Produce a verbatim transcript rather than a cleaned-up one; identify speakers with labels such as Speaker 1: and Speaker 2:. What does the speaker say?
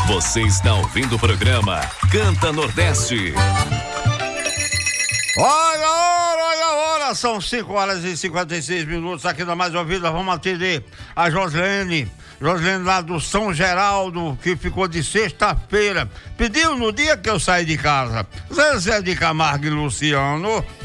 Speaker 1: Você está ouvindo o programa Canta Nordeste.
Speaker 2: Olha a hora, olha a hora, são cinco horas e cinquenta e seis minutos aqui na Mais Ouvida. Vamos atender a Joslene, Joslene lá do São Geraldo, que ficou de sexta-feira. Pediu no dia que eu saí de casa. Zezé de Camargo e Luciano.